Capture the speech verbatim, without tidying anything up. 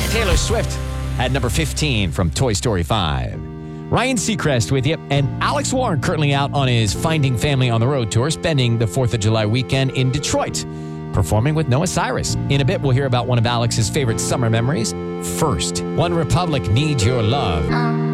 Taylor Swift at number fifteen from Toy Story five. Ryan Seacrest with you, and Alex Warren currently out on his Finding Family on the Road tour, spending the fourth of July weekend in Detroit, performing with Noah Cyrus. In a bit, we'll hear about one of Alex's favorite summer memories. First, One Republic Needs Your Love.